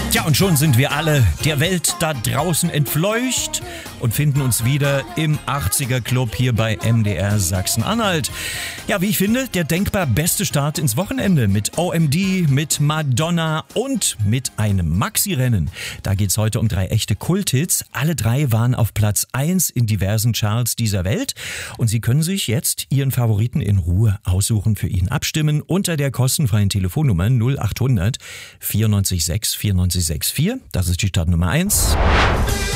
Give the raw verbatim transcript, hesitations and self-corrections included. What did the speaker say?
Tja, und schon sind wir alle der Welt da draußen entfleucht und finden uns wieder im achtziger Club hier bei M D R Sachsen-Anhalt. Ja, wie ich finde, der denkbar beste Start ins Wochenende mit O M D, mit Madonna und mit einem Maxi-Rennen. Da geht's heute um drei echte Kulthits. Alle drei waren auf Platz eins in diversen Charts dieser Welt und Sie können sich jetzt Ihren Favoriten in Ruhe aussuchen, für ihn abstimmen unter der kostenfreien Telefonnummer null acht hundert vierundneunzig sechs vierundneunzig sechs vier. Das ist die Startnummer eins.